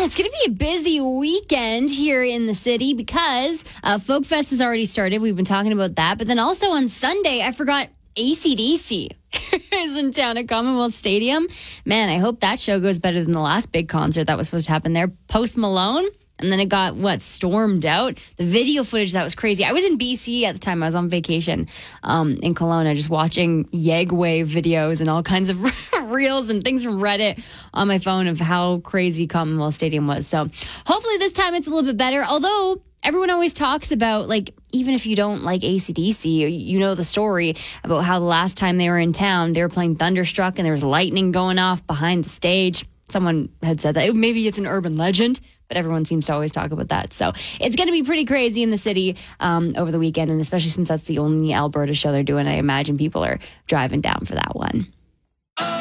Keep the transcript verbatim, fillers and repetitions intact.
it's going to be a busy weekend here in the city because uh, Folk Fest has already started. We've been talking about that. But then also on Sunday, I forgot A C D C is in town at Commonwealth Stadium. Man, I hope that show goes better than the last big concert that was supposed to happen there. Post Malone. And then it got, what, stormed out. The video footage, that was crazy. I was in B C at the time. I was on vacation um, in Kelowna just watching Yegway videos and all kinds of reels and things from Reddit on my phone of how crazy Commonwealth Stadium was. So hopefully this time it's a little bit better. Although everyone always talks about, like, even if you don't like A C D C, you know the story about how the last time they were in town, they were playing Thunderstruck and there was lightning going off behind the stage. Someone had said that. Maybe it's an urban legend, but everyone seems to always talk about that. So it's going to be pretty crazy in the city um, over the weekend, and especially since that's the only Alberta show they're doing, I imagine people are driving down for that one.